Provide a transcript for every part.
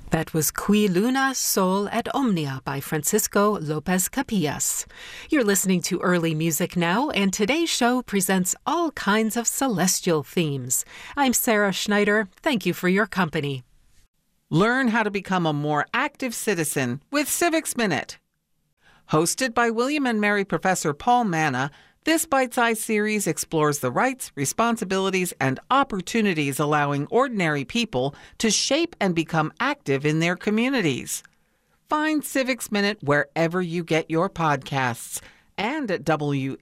That was Qui Luna Sol et Omnia by Francisco Lopez Capillas. You're listening to Early Music Now, and today's show presents all kinds of celestial themes. I'm Sarah Schneider. Thank you for your company. Learn how to become a more active citizen with Civics Minute. Hosted by William and Mary Professor Paul Manna, this bite-sized series explores the rights, responsibilities, and opportunities allowing ordinary people to shape and become active in their communities. Find Civics Minute wherever you get your podcasts and at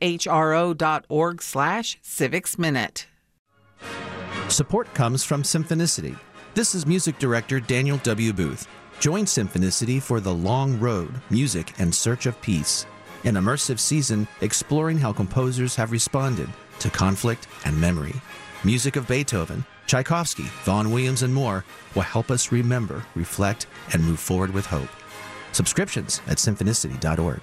whro.org/Civics Minute. Support comes from Symphonicity. This is music director Daniel W. Booth. Join Symphonicity for The Long Road, Music and Search of Peace, an immersive season exploring how composers have responded to conflict and memory. Music of Beethoven, Tchaikovsky, Vaughan Williams, and more will help us remember, reflect, and move forward with hope. Subscriptions at symphonicity.org.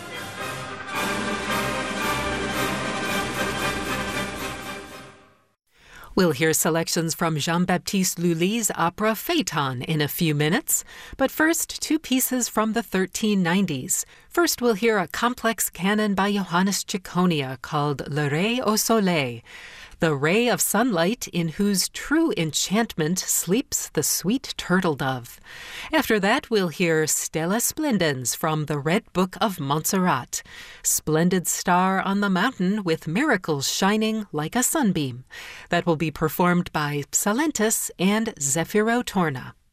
We'll hear selections from Jean-Baptiste Lully's opera Phaeton in a few minutes. But first, two pieces from the 1390s. First, we'll hear a complex canon by Johannes Cicconia called Le Ray au Soleil, the ray of sunlight in whose true enchantment sleeps the sweet turtle dove. After that, we'll hear Stella Splendens from the Red Book of Montserrat, splendid star on the mountain with miracles shining like a sunbeam. That will be performed by Psalentis and Zefiro Torna.